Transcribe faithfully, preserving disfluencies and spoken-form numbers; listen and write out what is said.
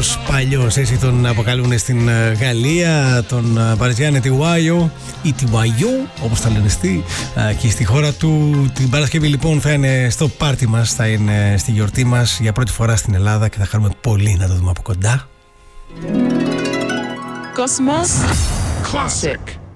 Άγιος Παλιός, έτσι τον αποκαλούν στην Γαλλία, τον Παριζιάνε Τιουάιο ή Τιουάιο όπως τα λένε στη, και στη χώρα του. Την Παρασκευή λοιπόν θα είναι στο πάρτι μας, θα είναι στη γιορτή μας για πρώτη φορά στην Ελλάδα και θα χαρούμε πολύ να το δούμε από κοντά. Cosmos Classic.